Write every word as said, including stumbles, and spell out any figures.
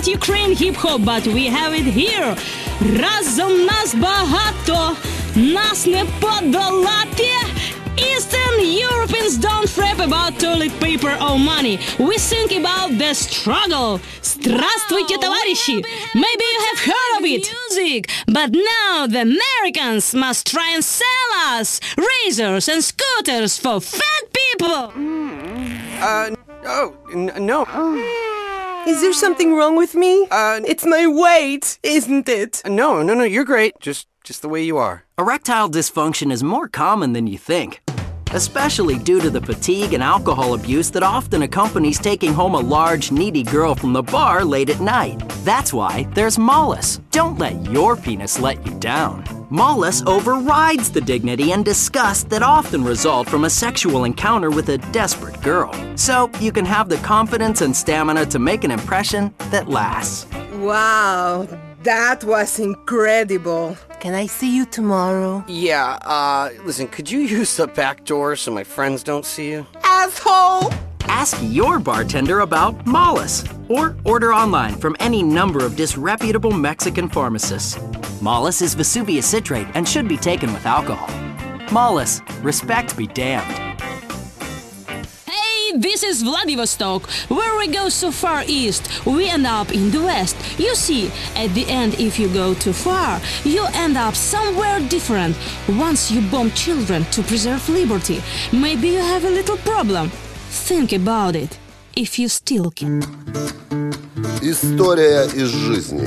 not Ukraine hip-hop, but we have it here. Разом нас багато, нас не подолати. Eastern Europeans don't rap about toilet paper or money. We think about the struggle. Здравствуйте, товарищи! Maybe you have heard of it, music, but now the Americans must try and sell us razors and scooters for fat people. Uh, oh, n- no. Is there something wrong with me? Uh, It's my weight, isn't it? No, no, no, you're great. Just, just the way you are. Erectile dysfunction is more common than you think, especially due to the fatigue and alcohol abuse that often accompanies taking home a large, needy girl from the bar late at night. That's why there's Mollus. Don't let your penis let you down. Mollus overrides the dignity and disgust that often result from a sexual encounter with a desperate girl. So you can have the confidence and stamina to make an impression that lasts. Wow, that was incredible. Can I see you tomorrow? Yeah, uh, listen, could you use the back door so my friends don't see you? Asshole! Ask your bartender about Mollus, or order online from any number of disreputable Mexican pharmacists. Mollus is Vesuvius citrate and should be taken with alcohol. Mollus, respect be damned. Hey, this is Vladivostok. Where we go so far east, we end up in the west. You see, at the end, if you go too far, you end up somewhere different. Once you bomb children to preserve liberty, maybe you have a little problem. Think about it, if you still can. История из жизни.